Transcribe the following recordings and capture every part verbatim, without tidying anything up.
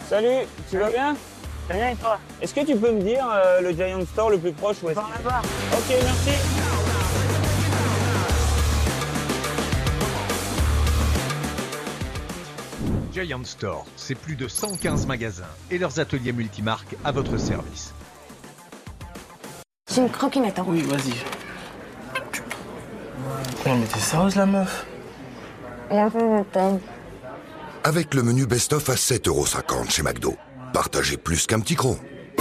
Salut, tu vas bien? Très bien et toi? Est-ce que tu peux me dire euh, le Giant Store le plus proche où est-ce Par là-bas. Ok, merci. Giant Store, c'est plus de cent quinze magasins et leurs ateliers multimarques à votre service. J'ai une croquinette, hein. Oui, vas-y. Non mais t'es sérieuse la meuf? Avec le menu best-of à sept euros cinquante chez McDo. Partagez plus qu'un petit croc.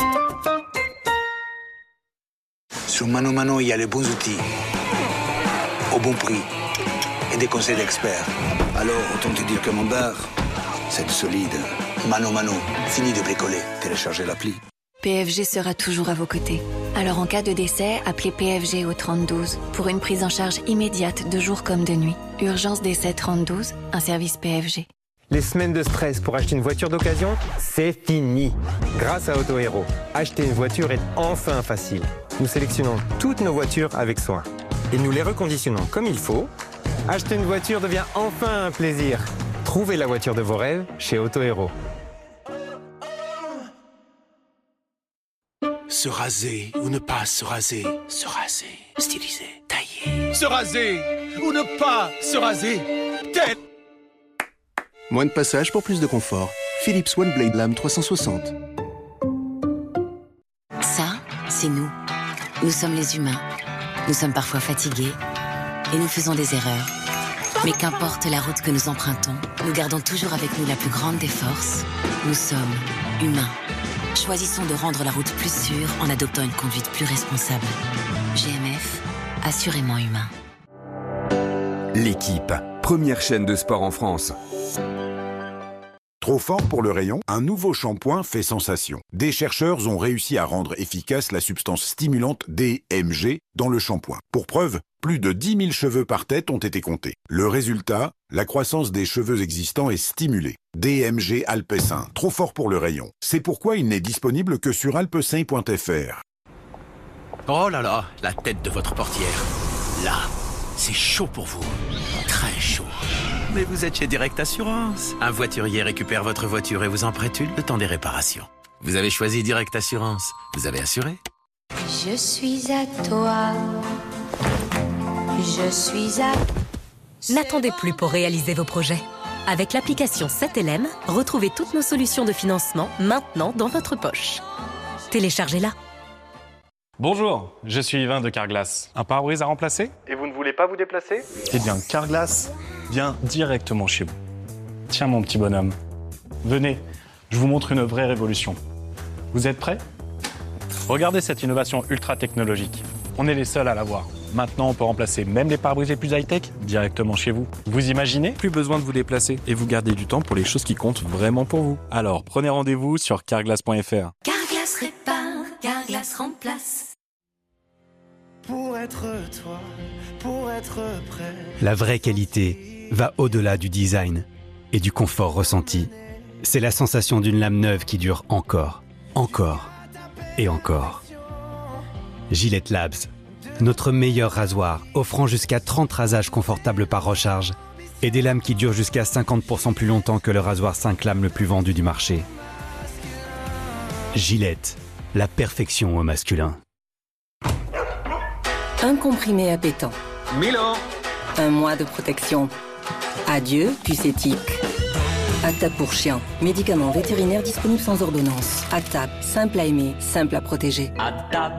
Sur Mano Mano, il y a les bons outils, au bon prix et des conseils d'experts. Alors, autant te dire que mon bar, c'est du solide. Mano Mano, fini de bricoler. Téléchargez l'appli. P F G sera toujours à vos côtés. Alors en cas de décès, appelez P F G au trente douze pour une prise en charge immédiate de jour comme de nuit. Urgence décès trente douze, un service P F G. Les semaines de stress pour acheter une voiture d'occasion, c'est fini. Grâce à Auto Hero, acheter une voiture est enfin facile. Nous sélectionnons toutes nos voitures avec soin. Et nous les reconditionnons comme il faut. Acheter une voiture devient enfin un plaisir. Trouvez la voiture de vos rêves chez Auto Hero. Se raser ou ne pas se raser. Se raser. Styliser. Tailler. Se raser ou ne pas se raser. Tête. Moins de passage pour plus de confort. Philips One Blade Lame trois cent soixante. Ça, c'est nous. Nous sommes les humains. Nous sommes parfois fatigués et nous faisons des erreurs. Mais qu'importe la route que nous empruntons, nous gardons toujours avec nous la plus grande des forces. Nous sommes humains. Choisissons de rendre la route plus sûre en adoptant une conduite plus responsable. G M F, assurément humain. L'équipe, première chaîne de sport en France. Trop fort pour le rayon, un nouveau shampoing fait sensation. Des chercheurs ont réussi à rendre efficace la substance stimulante D M G dans le shampoing. Pour preuve, plus de dix mille cheveux par tête ont été comptés. Le résultat, la croissance des cheveux existants est stimulée. D M G Alpecin, trop fort pour le rayon. C'est pourquoi il n'est disponible que sur alpecin point f r. Oh là là, la tête de votre portière. Là, c'est chaud pour vous. Très chaud. Mais vous êtes chez Direct Assurance. Un voiturier récupère votre voiture et vous en prête une le temps des réparations. Vous avez choisi Direct Assurance. Vous avez assuré. Je suis à toi. Je suis à... N'attendez plus pour réaliser vos projets. Avec l'application sept L M, retrouvez toutes nos solutions de financement maintenant dans votre poche. Téléchargez-la. Bonjour, je suis Yvain de Carglass. Un pare-brise à remplacer? Et vous ne voulez pas vous déplacer? Eh bien, Carglass vient directement chez vous. Tiens mon petit bonhomme, venez, je vous montre une vraie révolution. Vous êtes prêts? Regardez cette innovation ultra technologique. On est les seuls à l'avoir. Maintenant, on peut remplacer même les pare-brise les plus high-tech directement chez vous. Vous imaginez? Plus besoin de vous déplacer et vous gardez du temps pour les choses qui comptent vraiment pour vous. Alors, prenez rendez-vous sur carglass point f r. Carglass répare, Carglass remplace. Pour être toi, pour être prêt. La vraie qualité va au-delà du design et du confort ressenti. C'est la sensation d'une lame neuve qui dure encore, encore et encore. Gillette Labs, notre meilleur rasoir, offrant jusqu'à trente rasages confortables par recharge et des lames qui durent jusqu'à cinquante pour cent plus longtemps que le rasoir cinq lames le plus vendu du marché. Gillette, la perfection au masculin. Un comprimé appétant. Milan. Un mois de protection. Adieu, puce éthique. Actab pour chien. Médicament vétérinaire disponible sans ordonnance. Actab, simple à aimer, simple à protéger. Actab.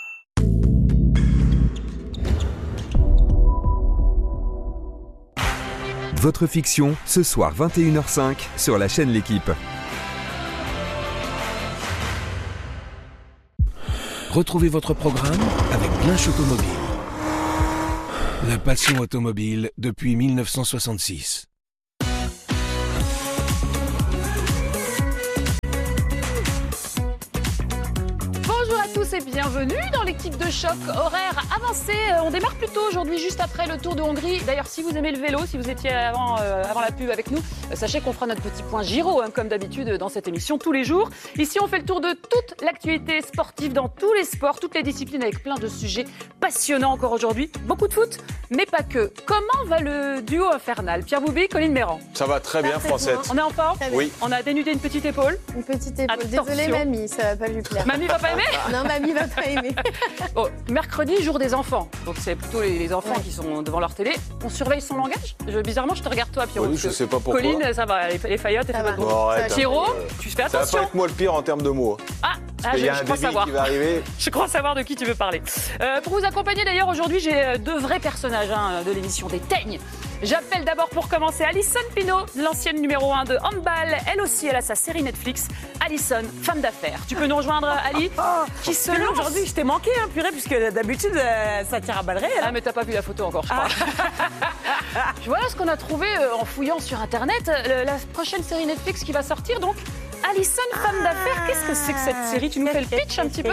Votre fiction, ce soir vingt et une heures cinq sur la chaîne L'équipe. Retrouvez votre programme avec Blanche Automobile. La passion automobile depuis mille neuf cent soixante-six. Bonjour à tous tous et bienvenue dans l'équipe de choc horaire avancé. On démarre plus tôt aujourd'hui, juste après le Tour de Hongrie. D'ailleurs, si vous aimez le vélo, si vous étiez avant, euh, avant la pub avec nous, euh, sachez qu'on fera notre petit point Giro, hein, comme d'habitude dans cette émission tous les jours. Ici, on fait le tour de toute l'actualité sportive dans tous les sports, toutes les disciplines avec plein de sujets passionnants encore aujourd'hui. Beaucoup de foot, mais pas que. Comment va le duo infernal? Pierre Boubi, Colline Méran. Ça va très bien, Francette. On est en forme? Oui. On a dénudé une petite épaule. Une petite épaule. Attention. Désolée, mamie, ça va pas lui plaire. Mamie va pas aimer? Non, mamie va pas aimer. Bon, mercredi, jour des enfants. Donc c'est plutôt les, les enfants ouais. qui sont devant leur télé. On surveille son langage. Je, bizarrement, je te regarde toi, Pierrot. Oui, je sais pas pourquoi. Colline, ça va. Les, les faillottes, ça va. Bon, Pierrot, tu fais attention. Ça va pas être moi le pire en termes de mots. Ah, ah je, y a je un crois savoir. Qui va arriver. Je crois savoir de qui tu veux parler. Euh, pour vous accompagner d'ailleurs, aujourd'hui, j'ai deux vrais personnages hein, de l'émission des Teignes. J'appelle d'abord pour commencer Alison Pinault, l'ancienne numéro un de handball. Elle aussi, elle a sa série Netflix. Alison, femme d'affaires. Tu peux nous rejoindre, Ali, qui se lance. Aujourd'hui, je t'ai manqué, hein, purée, puisque d'habitude, euh, ça tire à balles réelles. Ah, mais t'as pas vu la photo encore, je crois. Ah. Voilà ce qu'on a trouvé euh, en fouillant sur Internet. Le, la prochaine série Netflix qui va sortir, donc. Alison, femme ah, d'affaires, qu'est-ce que c'est que cette série? Tu nous fais le pitch un petit peu?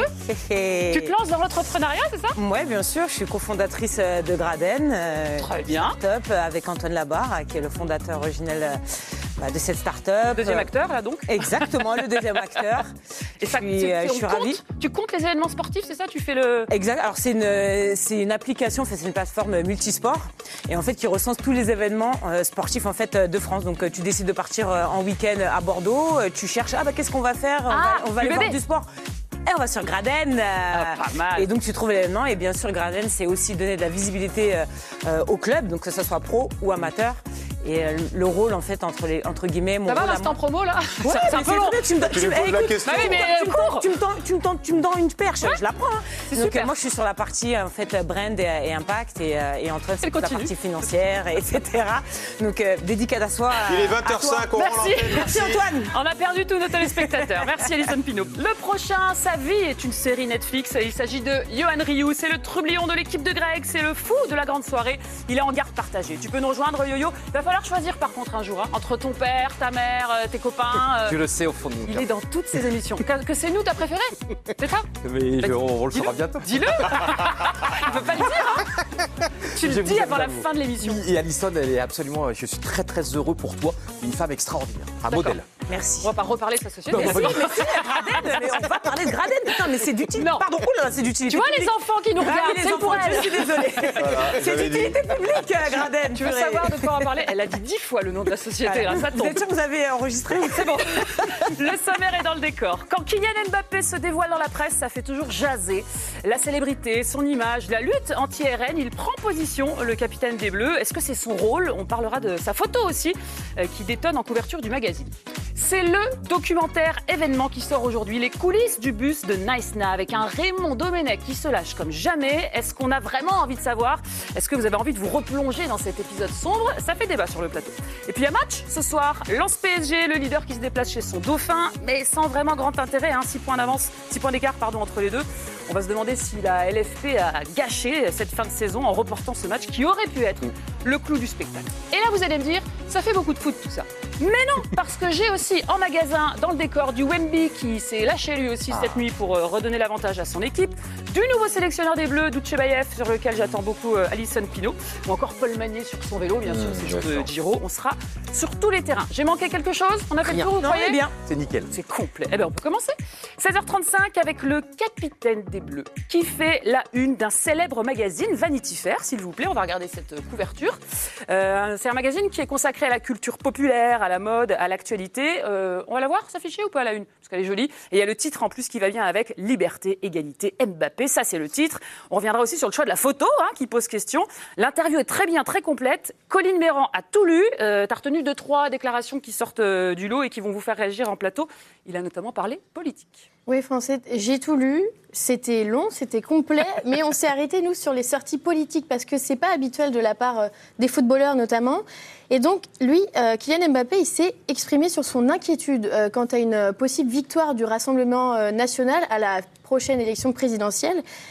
Tu te lances dans l'entrepreneuriat, c'est ça? Oui, bien sûr. Je suis cofondatrice de Graden. Euh, Très bien. Start-up avec Antoine Labarre, qui est le fondateur originel bah, de cette start-up. Deuxième acteur, là, donc? Exactement, le deuxième acteur. Et ça, puis, tu, euh, tu, je suis compte, ravie. Tu comptes les événements sportifs, c'est ça? Tu fais le... Exact. Alors, c'est une, c'est une application, c'est une plateforme multisport, et en fait, qui recense tous les événements euh, sportifs en fait, de France. Donc, euh, tu décides de partir euh, en week-end à Bordeaux, euh, tu cherches, ah, bah, qu'est-ce qu'on va faire? On ah, va, on va aller bébé. voir du sport. Et on va sur Graden. Euh, ah, pas mal. Et donc, tu trouves l'événement. Et bien sûr, Graden, c'est aussi donner de la visibilité euh, au club, donc que ce soit pro ou amateur. Et euh, le rôle, en fait, entre, les, entre guillemets, mon Ça va, rôle l'instant promo, là? Ouais, c'est un peu long. Tu me donnes tu me poses la question. Bah oui, mais tu, cours. tu, me tends, tu, me tends, tu me tends une perche, ouais. Je la prends. Hein. Donc, super. Euh, moi, je suis sur la partie, en fait, brand et, et impact. Et, euh, et Antoine, c'est la partie financière, et cetera. Donc, euh, dédicace à soi. Il est vingt heures cinq, on Merci. Merci, Antoine. On a perdu tous nos téléspectateurs. Merci, Alison Pinault. Le prochain, Sa vie, est une série Netflix. Il s'agit de Yohan Ryu. C'est le trublion de l'équipe de Greg. C'est le fou de la grande soirée. Il est en garde partagée. Tu peux nous rejoindre, Yo-Yo. Il va falloir choisir, par contre, un jour, hein, entre ton père, ta mère, tes copains. Euh, tu le sais au fond de mon Il cœur. est dans toutes ses émissions. Que, que c'est nous ta préférée? C'est ça? Mais je, on, on le saura bientôt. Dis-le. Il ne peut pas le dire. Hein. Tu le dis avant la fin de l'émission. Et Alison, elle est absolument. Je suis très très heureux pour toi. Une femme extraordinaire. Un modèle. Merci. On va pas reparler de sa société. Non, mais, si, mais si, Graden, mais on va parler de Graden. Putain, mais c'est d'utilité. Pardon, oula, c'est d'utilité. Tu vois les enfants qui nous regardent, ah, c'est pour elle. Je suis désolée. Voilà, c'est d'utilité publique, Graden. Tu veux savoir de quoi on va parler? Elle a dit dix fois le nom de la société. Là, ça tombe. Vous êtes sûr que vous avez enregistré? C'est bon. Le sommaire est dans le décor. Quand Kylian Mbappé se dévoile dans la presse, ça fait toujours jaser. La célébrité, son image, la lutte anti-R N, il prend position, le capitaine des Bleus. Est-ce que c'est son rôle? On parlera de sa photo aussi, euh, qui détonne en couverture du magazine. C'est le documentaire événement qui sort aujourd'hui, les coulisses du bus de Nice-Na, avec un Raymond Domenech qui se lâche comme jamais. Est-ce qu'on a vraiment envie de savoir? Est-ce que vous avez envie de vous replonger dans cet épisode sombre? Ça fait débat sur le plateau. Et puis un match ce soir, Lens P S G, le leader qui se déplace chez son dauphin, mais sans vraiment grand intérêt, hein, six points d'avance, six points d'écart pardon, entre les deux. On va se demander si la L F P a gâché cette fin de saison en reportant ce match qui aurait pu être le clou du spectacle. Et là, vous allez me dire, ça fait beaucoup de foot tout ça. Mais non, parce que j'ai aussi en magasin, dans le décor, du Wemby qui s'est lâché lui aussi ah. cette nuit pour euh, redonner l'avantage à son équipe, du nouveau sélectionneur des Bleus, Dutchebaev, sur lequel j'attends beaucoup euh, Alison Pinault, ou encore Paul Magnier sur son vélo, bien mmh, sûr, c'est jour de Giro. On sera sur tous les terrains. J'ai manqué quelque chose? On a fait le tour, vous non, croyez? bien. C'est nickel. C'est complet. Eh bien, on peut commencer. seize heures trente-cinq avec le capitaine des Bleus qui fait la une d'un célèbre magazine, Vanity Fair, s'il vous plaît. On va regarder cette couverture. Euh, c'est un magazine qui est consacré à la culture populaire, à la mode, à l'actualité. Euh, on va la voir s'afficher ou pas à la une? Parce qu'elle est jolie. Et il y a le titre en plus qui va bien avec Liberté, égalité, Mbappé. Ça, c'est le titre. On reviendra aussi sur le choix de la photo hein, qui pose question. L'interview est très bien, très complète. Colline Méran a tout lu. Euh, T'as retenu deux, trois déclarations qui sortent euh, du lot et qui vont vous faire réagir en plateau. Il a notamment parlé politique. Oui, Francette, j'ai tout lu. C'était long, c'était complet, mais on s'est arrêté, nous, sur les sorties politiques parce que c'est pas habituel de la part euh, des footballeurs notamment. Et donc, lui, euh, Kylian Mbappé, il s'est exprimé sur son inquiétude euh, quant à une possible victoire du Rassemblement euh, national à la prochaine élection présidentielle.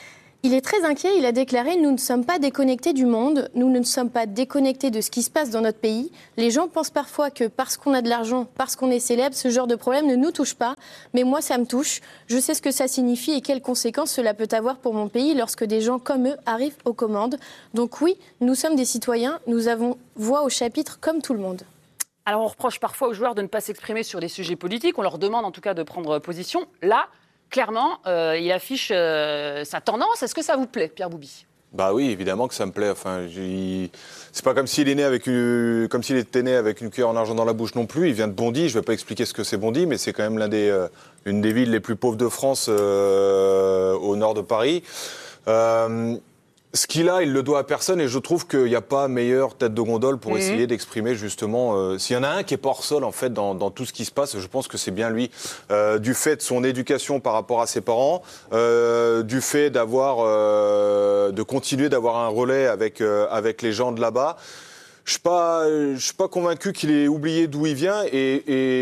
Il est très inquiet, il a déclaré « Nous ne sommes pas déconnectés du monde, nous ne sommes pas déconnectés de ce qui se passe dans notre pays. Les gens pensent parfois que parce qu'on a de l'argent, parce qu'on est célèbre, ce genre de problème ne nous touche pas. Mais moi, ça me touche. Je sais ce que ça signifie et quelles conséquences cela peut avoir pour mon pays lorsque des gens comme eux arrivent aux commandes. Donc oui, nous sommes des citoyens, nous avons voix au chapitre comme tout le monde. » Alors on reproche parfois aux joueurs de ne pas s'exprimer sur des sujets politiques, on leur demande en tout cas de prendre position. Là, clairement, euh, il affiche euh, sa tendance. Est-ce que ça vous plaît, Pierre Bouby ? Bah oui, évidemment que ça me plaît. Enfin, j'ai... c'est pas comme s'il est né avec une... comme s'il était né avec une cuillère en argent dans la bouche non plus. Il vient de Bondy. Je vais pas expliquer ce que c'est Bondy, mais c'est quand même l'un des, euh, une des villes les plus pauvres de France, euh, au nord de Paris. Euh, Ce qu'il a, il le doit à personne, et je trouve qu'il n'y a pas meilleure tête de gondole pour mmh. essayer d'exprimer justement. Euh, s'il y en a un qui est pas hors sol en fait dans, dans tout ce qui se passe, je pense que c'est bien lui. Euh, du fait de son éducation par rapport à ses parents, euh, du fait d'avoir, euh, de continuer d'avoir un relais avec euh, avec les gens de là-bas. Je suis pas, je suis pas convaincu qu'il ait oublié d'où il vient et,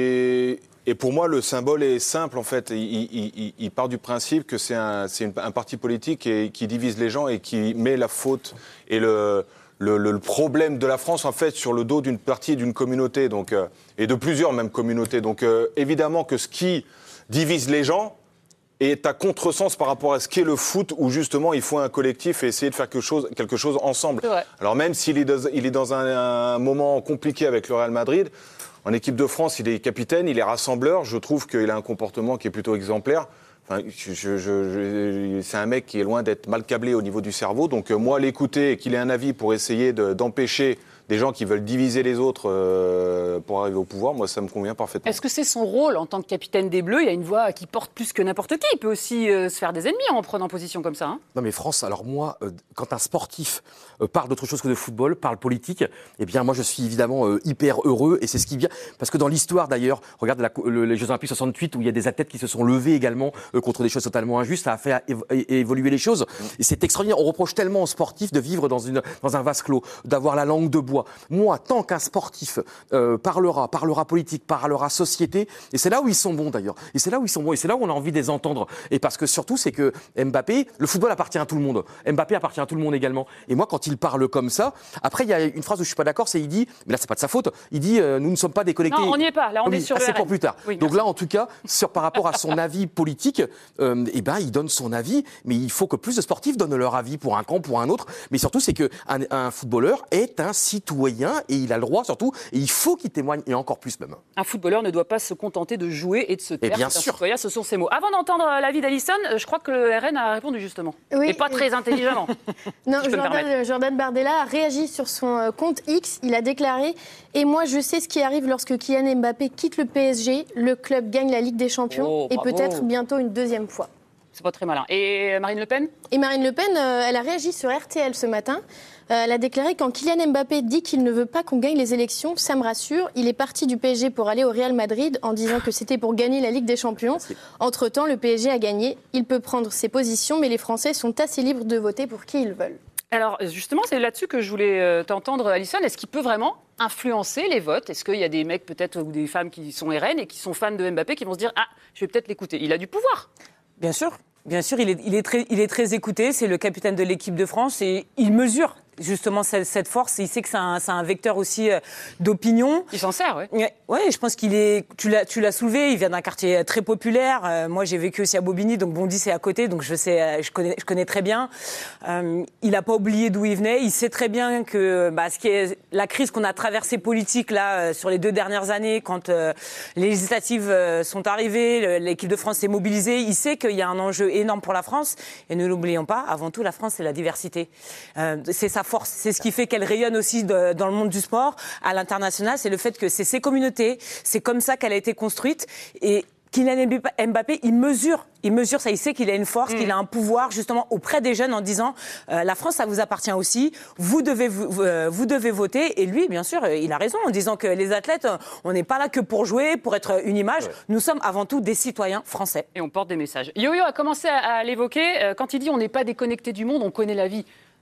et Et pour moi, le symbole est simple, en fait. Il, il, il part du principe que c'est un, c'est une, un parti politique et, qui divise les gens et qui met la faute et le, le, le problème de la France, en fait, sur le dos d'une partie et d'une communauté, donc, euh, et de plusieurs même communautés. Donc, euh, évidemment que ce qui divise les gens est à contresens par rapport à ce qu'est le foot, où justement il faut un collectif et essayer de faire quelque chose, quelque chose ensemble. Alors même s'il est dans, il est dans un, un moment compliqué avec le Real Madrid, en équipe de France, il est capitaine, il est rassembleur. Je trouve qu'il a un comportement qui est plutôt exemplaire. Enfin, je, je, je, c'est un mec qui est loin d'être mal câblé au niveau du cerveau. Donc euh, moi, l'écouter et qu'il ait un avis pour essayer de, d'empêcher des gens qui veulent diviser les autres euh, pour arriver au pouvoir, moi, ça me convient parfaitement. Est-ce que c'est son rôle en tant que capitaine des Bleus ? Il y a une voix qui porte plus que n'importe qui. Il peut aussi euh, se faire des ennemis en prenant position comme ça. Hein. Non mais France, alors moi, euh, quand un sportif euh, parle d'autre chose que de football, parle politique, eh bien moi je suis évidemment euh, hyper heureux et c'est ce qui vient. Parce que dans l'histoire d'ailleurs, regarde la, le, les Jeux Olympiques soixante-huit où il y a des athlètes qui se sont levés également euh, contre des choses totalement injustes, ça a fait évo- évoluer les choses. Et c'est extraordinaire. On reproche tellement aux sportifs de vivre dans, une, dans un vase clos, d'avoir la langue de bois. Moi, tant qu'un sportif euh, parlera, parlera politique, parlera société, et c'est là où ils sont bons d'ailleurs, et c'est là où ils sont bons, et c'est là où on a envie de les entendre, et parce que surtout c'est que Mbappé, le football appartient à tout le monde, Mbappé appartient à tout le monde également, et moi quand il parle comme ça, après il y a une phrase où je suis pas d'accord, c'est il dit, mais là c'est pas de sa faute, il dit euh, nous ne sommes pas déconnectés. Non, on n'y est pas, là on oui, est sur ah, le c'est R N. pour plus tard. Oui, donc là en tout cas, sur, par rapport à son avis politique, euh, eh ben il donne son avis, mais il faut que plus de sportifs donnent leur avis pour un camp, pour un autre, mais surtout c'est que un, un footballeur est un citoyen et il a le droit surtout. Et il faut qu'il témoigne, et encore plus même. Un footballeur ne doit pas se contenter de jouer et de se taire. Et bien c'est un sûr. citoyen, ce sont ses mots. Avant d'entendre l'avis d'Alison, je crois que le R N a répondu justement. Oui, et pas très et... intelligemment. Non, si Jordan, Jordan Bardella a réagi sur son compte X. Il a déclaré « Et moi, je sais ce qui arrive lorsque Kylian Mbappé quitte le P S G. Le club gagne la Ligue des Champions oh, et peut-être bientôt une deuxième fois. » C'est pas très malin. Et Marine Le Pen ? Et Marine Le Pen, euh, elle a réagi sur R T L ce matin. Euh, elle a déclaré « Quand Kylian Mbappé dit qu'il ne veut pas qu'on gagne les élections, ça me rassure. Il est parti du P S G pour aller au Real Madrid en disant que c'était pour gagner la Ligue des Champions. Entre-temps, le P S G a gagné. Il peut prendre ses positions, mais les Français sont assez libres de voter pour qui ils veulent. » Alors justement, c'est là-dessus que je voulais t'entendre, Alison. Est-ce qu'il peut vraiment influencer les votes ? Est-ce qu'il y a des mecs peut-être ou des femmes qui sont R N et qui sont fans de Mbappé qui vont se dire « Ah, je vais peut-être l'écouter ». Il a du pouvoir. Bien sûr. Bien sûr, il est, il est très, il est très écouté. C'est le capitaine de l'équipe de France et il mesure justement cette, cette force. Il sait que c'est un, c'est un vecteur aussi euh, d'opinion. Il s'en sert, oui. Ouais, ouais, je pense qu'il est. Tu l'as, tu l'as soulevé. Il vient d'un quartier très populaire. Euh, moi, j'ai vécu aussi à Bobigny, donc Bondy c'est à côté, donc je sais, je connais, je connais très bien. Euh, il n'a pas oublié d'où il venait. Il sait très bien que bah, ce qui est la crise qu'on a traversée politique là euh, sur les deux dernières années, quand euh, les législatives euh, sont arrivées, le, l'équipe de France s'est mobilisée. Il sait qu'il y a un enjeu énorme pour la France. Et ne l'oublions pas, avant tout, la France, c'est la diversité. Euh, c'est sa force. C'est ce qui fait qu'elle rayonne aussi de, dans le monde du sport à l'international. C'est le fait que c'est ses communautés. C'est comme ça qu'elle a été construite. Et Kylian Mbappé, il mesure, il mesure ça. Il sait qu'il a une force, mmh. qu'il a un pouvoir justement auprès des jeunes en disant euh, la France, ça vous appartient aussi. Vous devez, vous, euh, vous devez voter. Et lui, bien sûr, il a raison en disant que les athlètes, on n'est pas là que pour jouer, pour être une image. Ouais. Nous sommes avant tout des citoyens français. Et on porte des messages. Yo-Yo a commencé à, à l'évoquer. Quand il dit on n'est pas déconnecté du monde, on connaît la vie.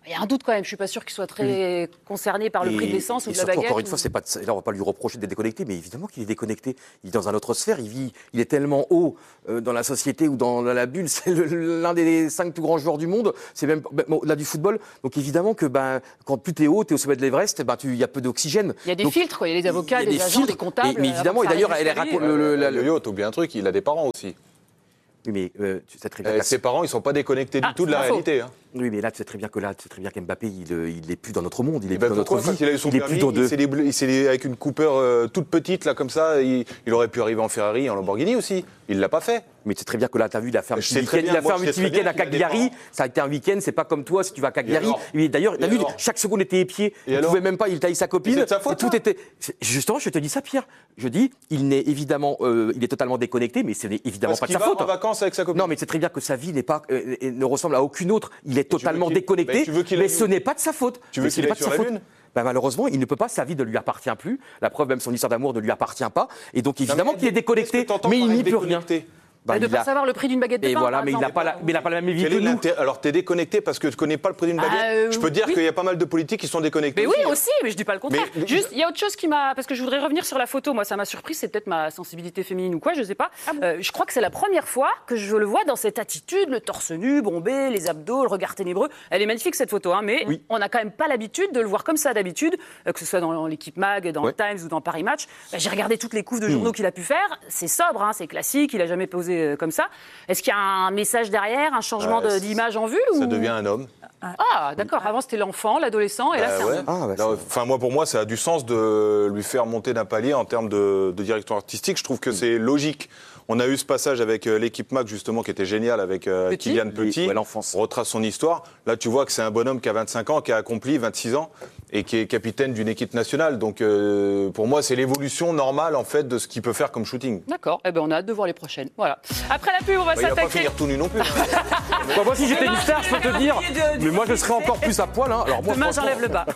Il y a un doute quand même, je ne suis pas sûr qu'il soit très oui. concerné par le et, prix de l'essence ou de la surtout, baguette. Encore une ou... fois, c'est pas, là, on ne va pas lui reprocher d'être déconnecté, mais évidemment qu'il est déconnecté. Il est dans une autre sphère, il, vit, il est tellement haut euh, dans la société ou dans la bulle, c'est le, l'un des cinq plus grands joueurs du monde, c'est même bon, au-delà du football. Donc évidemment que ben, quand plus tu es haut, tu es au sommet de l'Everest, ben, il y a peu d'oxygène. Il y a des Donc, filtres, quoi. Il y a des avocats, des, des, des agents, filtres, des comptables. Et, mais évidemment, et d'ailleurs, elle raconte le... le, le, le... Yo-Yo, t'oublies un truc, il a des parents aussi. Oui, mais euh, tu sais très bien. Euh, ses parents, ils sont pas déconnectés ah, du tout de la réalité. Hein. Oui, mais là, tu sais très bien que là, tu sais très bien qu'Mbappé, il, il est plus dans notre monde, il est bah, plus dans notre vie. vie. Il a eu son il permis, est plus dans deux. Il, il, il s'est avec une Cooper euh, toute petite là comme ça, il, il aurait pu arriver en Ferrari, en Lamborghini aussi. Il l'a pas fait. Mais tu sais très bien que là, tu as vu, il a fait un petit week-end, il a fait un petit week-end à Cagliari. Ça a été un week-end, c'est pas comme toi si tu vas à Cagliari. Et d'ailleurs, tu as vu, chaque seconde était épié. Il ne pouvait même pas, il taille sa copine. C'est de sa faute, tout était. Justement, je te dis ça, Pierre. Je dis, il n'est évidemment, euh, il est totalement déconnecté, mais ce n'est évidemment pas de sa faute. Il va en vacances avec sa copine. Non, mais c'est très bien que sa vie n'est pas, euh, ne ressemble à aucune autre. Il est totalement déconnecté, mais ce n'est pas de sa faute. Tu veux qu'il aille sur la Lune ? Ben malheureusement, il ne peut pas, sa vie ne lui appartient plus. La preuve, même son histoire d'amour ne lui appartient pas. Et donc, évidemment qu'il est déconnecté, mais il n'y peut rien. Bah, de ne pas a... savoir le prix d'une baguette de et pain. Et voilà, mais il n'a pas, pas la même vie que nous. Alors, tu es déconnecté parce que tu ne connais pas le prix d'une baguette. Ah, euh, je peux te dire oui. qu'il y a pas mal de politiques qui sont déconnectés. Mais aussi, oui, aussi, mais je ne dis pas le contraire. Mais, Juste, il y a autre chose qui m'a... Parce que je voudrais revenir sur la photo. Moi, ça m'a surpris. C'est peut-être ma sensibilité féminine ou quoi, je ne sais pas. Ah bon. euh, je crois que c'est la première fois que je le vois dans cette attitude, le torse nu, bombé, les abdos, le regard ténébreux. Elle est magnifique, cette photo, hein, mais oui. on n'a quand même pas l'habitude de le voir comme ça d'habitude, euh, que ce soit dans l'équipe Mag, dans ouais. le Times ou dans Paris Match. Bah, j'ai regardé toutes les couves de journaux mmh. qu'il a pu faire. C'est sobre, hein, c'est classique. Il n'a jamais posé euh, comme ça. Est-ce qu'il y a un message derrière, un changement euh, de, d'image en vue Ça ou... devient un homme. Ah, d'accord. Avant, c'était l'enfant, l'adolescent, et là, euh, c'est ouais. un homme. Ah, bah, enfin, moi, pour moi, ça a du sens de lui faire monter d'un palier en termes de, de direction artistique. Je trouve que c'est logique. On a eu ce passage avec euh, l'équipe Mac, justement, qui était génial, avec euh, Petit. Kylian Petit. Ouais, l'enfance. On retrace son histoire. Là, tu vois que c'est un bonhomme qui a vingt-cinq ans, qui a accompli vingt-six ans, et qui est capitaine d'une équipe nationale. Donc, euh, pour moi, c'est l'évolution normale, en fait, de ce qu'il peut faire comme shooting. D'accord. Eh ben, on a hâte de voir les prochaines. Voilà. Après la pub, on va bah, s'attaquer... Il va pas finir tout nu non plus. Bah, moi, si j'étais une star, je peux te dire. Mais moi, je serais encore plus à poil. Hein. Alors, moi, demain, j'enlève le bas.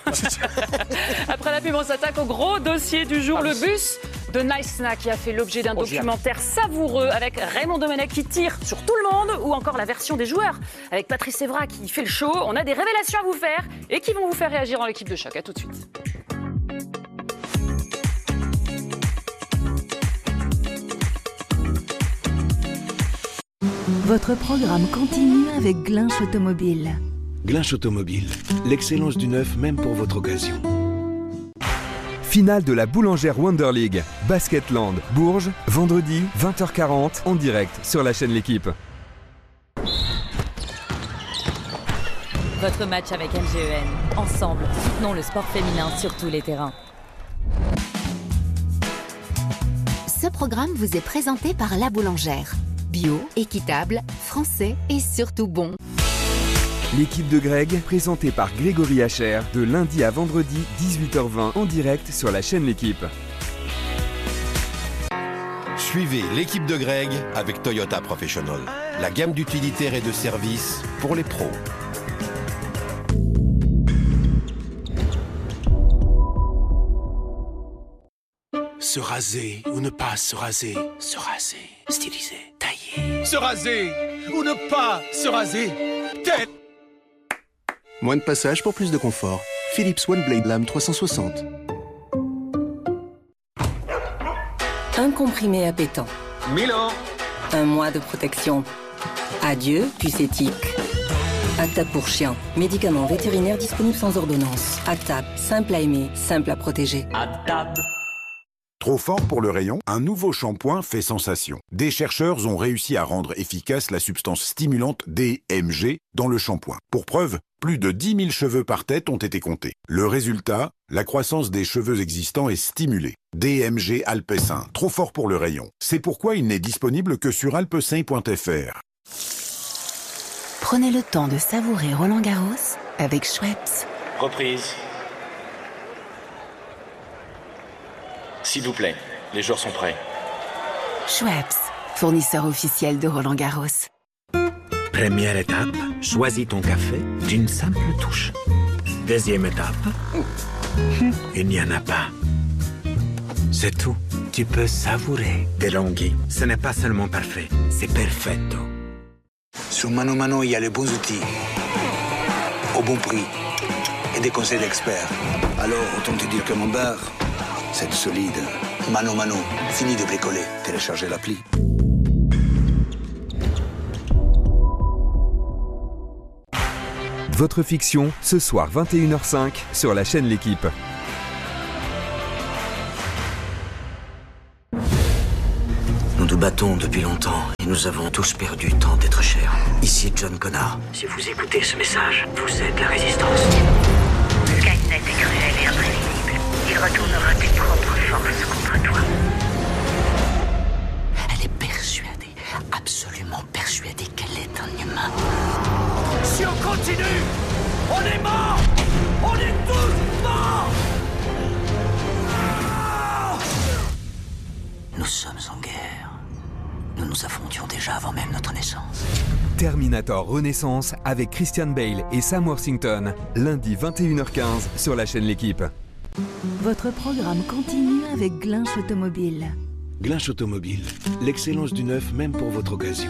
Après la pub, on s'attaque au gros dossier du jour. Ah, le bus de Nice Na qui a fait l'objet d'un oh, documentaire savoureux avec Raymond Domenech qui tire sur tout le monde, ou encore la version des joueurs avec Patrice Evra qui fait le show. On a des révélations à vous faire et qui vont vous faire réagir dans l'équipe de choc. À tout de suite. Votre programme continue avec Glinch Automobile. Glinch Automobile, l'excellence du neuf même pour votre occasion. Finale de la Boulangère Wonder League, Basketland, Bourges, vendredi vingt heures quarante en direct sur la chaîne L'Équipe. Votre match avec L G E N. Ensemble, soutenons le sport féminin sur tous les terrains. Ce programme vous est présenté par La Boulangère. Bio, équitable, français et surtout bon. L'équipe de Greg, présentée par Grégory Hacher, de lundi à vendredi, dix-huit heures vingt, en direct sur la chaîne L'Équipe. Suivez l'équipe de Greg avec Toyota Professional. La gamme d'utilitaires et de services pour les pros. Se raser ou ne pas se raser. Se raser. Styliser. Tailler. Se raser ou ne pas se raser. Tête. Moins de passage pour plus de confort. Philips One Blade Lame trois cent soixante. Un comprimé appétant. Milan. Un mois de protection. Adieu, puce éthique. Actap pour chien. Médicament vétérinaire disponible sans ordonnance. Actap, simple à aimer, simple à protéger. Actap. Trop fort pour le rayon, un nouveau shampoing fait sensation. Des chercheurs ont réussi à rendre efficace la substance stimulante D M G dans le shampoing. Pour preuve, plus de dix mille cheveux par tête ont été comptés. Le résultat, la croissance des cheveux existants est stimulée. D M G Alpecin, trop fort pour le rayon. C'est pourquoi il n'est disponible que sur alpecin point f r. Prenez le temps de savourer Roland Garros avec Schweppes. Reprise. S'il vous plaît, les joueurs sont prêts. Schweppes, fournisseur officiel de Roland Garros. Première étape, choisis ton café d'une simple touche. Deuxième étape, il n'y en a pas. C'est tout. Tu peux savourer DeLonghi. Ce n'est pas seulement parfait, c'est perfetto. Sur Mano Mano, il y a les bons outils. au bon prix et des conseils d'experts. Alors, autant te dire que mon bar, c'est du solide. Mano mano, fini de bricoler. Téléchargez l'appli. Votre fiction, ce soir vingt et une heures cinq sur la chaîne L'Équipe. Nous nous battons depuis longtemps et nous avons tous perdu tant d'êtres chers. Ici John Connor. Si vous écoutez ce message, vous êtes la résistance. Skynet est cruel et imprévisible. Il retournera tes propres forces contre toi. Elle est persuadée, absolument persuadée qu'elle est un humain. Si on continue, on est mort. On est tous morts. Nous sommes en guerre. Nous nous affrontions déjà avant même notre naissance. Terminator Renaissance avec Christian Bale et Sam Worthington, lundi vingt et une heures quinze sur la chaîne L'Équipe. Votre programme continue avec Glinch Automobile. Glinch Automobile, l'excellence du neuf même pour votre occasion.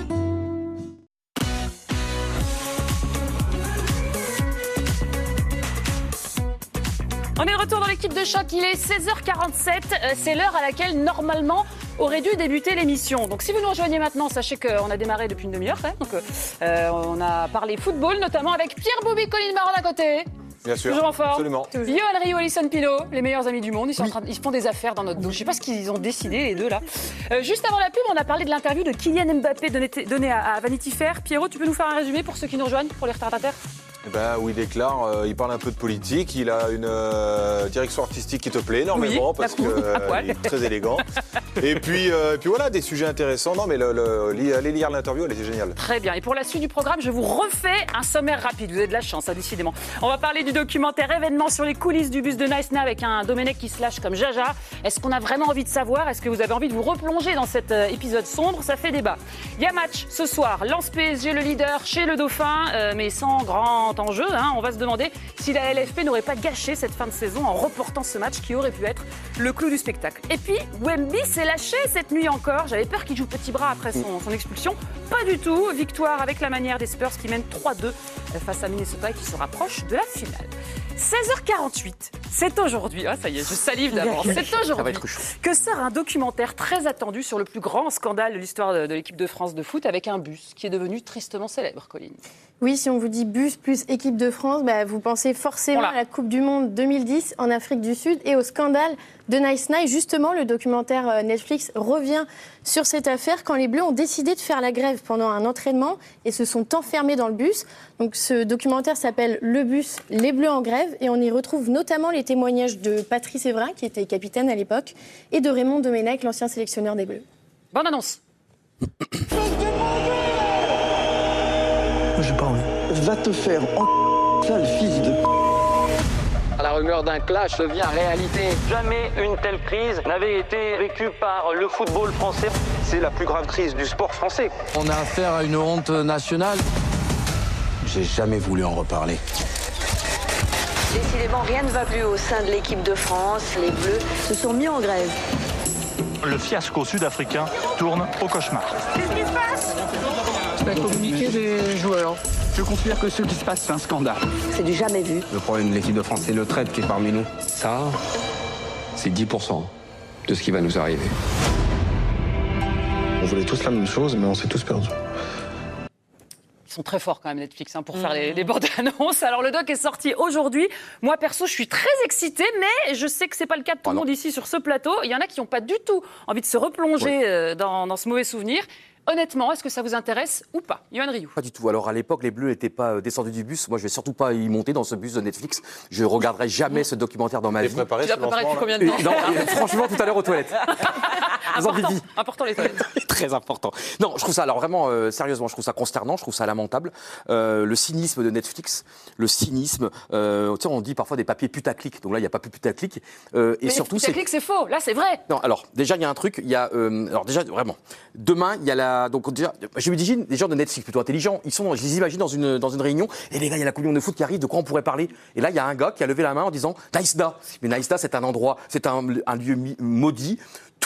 On est de retour dans l'équipe de choc, il est seize heures quarante-sept, c'est l'heure à laquelle normalement aurait dû débuter l'émission. Donc si vous nous rejoignez maintenant, sachez qu'on a démarré depuis une demi-heure. Hein, donc euh, on a parlé football, notamment avec Pierre Boubi, Colline Baron à côté. Bien sûr, toujours en forme. absolument. Yoann Rioux, Alison Pinault, les meilleurs amis du monde, ils, sont en train de, ils se font des affaires dans notre dos. Je ne sais pas ce qu'ils ont décidé les deux là. Euh, juste avant la pub, on a parlé de l'interview de Kylian Mbappé donnée à, à Vanity Fair. Pierrot, tu peux nous faire un résumé pour ceux qui nous rejoignent, pour les retardataires? Eh ben, où il déclare, euh, il parle un peu de politique, il a une euh, direction artistique qui te plaît énormément, oui, parce qu'il euh, est très élégant. Et puis, euh, et puis voilà, des sujets intéressants. Non mais le, le, allez lire l'interview, elle était géniale. Très bien, et pour la suite du programme, je vous refais un sommaire rapide, vous avez de la chance, hein, décidément. On va parler du documentaire événement sur les coulisses du bus de Nice Na avec un Domenech qui se lâche comme Jaja. Est-ce qu'on a vraiment envie de savoir? Est-ce que vous avez envie de vous replonger dans cet euh, épisode sombre? Ça fait débat. Il y a match ce soir, Lens P S G le leader chez le Dauphin, euh, mais sans grand en jeu, hein. On va se demander si la L F P n'aurait pas gâché cette fin de saison en reportant ce match qui aurait pu être le clou du spectacle. Et puis, Wemby s'est lâché cette nuit encore. J'avais peur qu'il joue petit bras après son, son expulsion. Pas du tout. Victoire avec la manière des Spurs qui mènent trois deux face à Minnesota et qui se rapproche de la finale. seize heures quarante-huit, c'est aujourd'hui, ah, ça y est, je salive d'avance, c'est aujourd'hui que sort un documentaire très attendu sur le plus grand scandale de l'histoire de, de l'équipe de France de foot avec un bus qui est devenu tristement célèbre, Colline. Oui, si on vous dit bus plus équipe de France, bah, vous pensez forcément voilà. à la Coupe du Monde deux mille dix en Afrique du Sud et au scandale de Nice Na. Justement, le documentaire Netflix revient sur cette affaire quand les Bleus ont décidé de faire la grève pendant un entraînement et se sont enfermés dans le bus. Donc, ce documentaire s'appelle Le bus, les Bleus en grève et on y retrouve notamment les témoignages de Patrice Evra, qui était capitaine à l'époque, et de Raymond Domenech, l'ancien sélectionneur des Bleus. Bonne annonce. J'ai pas envie. Va te faire en sale fils de. La rumeur d'un clash devient réalité. Jamais une telle crise n'avait été vécue par le football français. C'est la plus grave crise du sport français. On a affaire à une honte nationale. J'ai jamais voulu en reparler. Décidément, rien ne va plus au sein de l'équipe de France. Les Bleus se sont mis en grève. Le fiasco sud-africain tourne au cauchemar. Qu'est-ce qui se passe? C'est un communiqué des joueurs. Je considère que ce qui se passe, c'est un scandale. C'est du jamais vu. Le problème de l'équipe de France, c'est le trade qui est parmi nous. Ça, c'est dix pour cent de ce qui va nous arriver. On voulait tous la même chose, mais on s'est tous perdus. Ils sont très forts quand même Netflix hein, pour mmh. faire les, les bandes annonces. Alors le doc est sorti aujourd'hui. Moi perso je suis très excitée, mais je sais que c'est pas le cas de tout ah le monde ici sur ce plateau. Il y en a qui n'ont pas du tout envie de se replonger ouais. euh, dans, dans ce mauvais souvenir. Honnêtement, est-ce que ça vous intéresse ou pas? Yoann Rioux. Pas du tout. Alors à l'époque, les Bleus n'étaient pas descendus du bus. Moi, je vais surtout pas y monter dans ce bus de Netflix. Je regarderai jamais ce documentaire dans ma vie. Préparé, tu l'as préparé depuis combien de temps? Non, franchement, tout à l'heure aux toilettes. Important, important les toilettes. Très important. Non, je trouve ça, alors vraiment, euh, sérieusement, je trouve ça consternant, je trouve ça lamentable. Euh, le cynisme de Netflix, le cynisme, euh, tu sais, on dit parfois des papiers putaclic. Donc là, il n'y a pas plus putaclic. Euh, et Mais surtout, c'est putaclic, c'est faux. Là, c'est vrai. Non, alors déjà, il y a un truc. Il y a, euh, alors déjà, vraiment, demain, il y a la, donc déjà. Je me dis, des gens de Netflix plutôt intelligents, ils sont, je les imagine dans une, dans une réunion, et les gars, il y a la Coupe du Monde de foot qui arrive, de quoi on pourrait parler? Et là, il y a un gars qui a levé la main en disant Nice Na. Mais Nice Na, c'est un endroit, c'est un, un lieu maudit.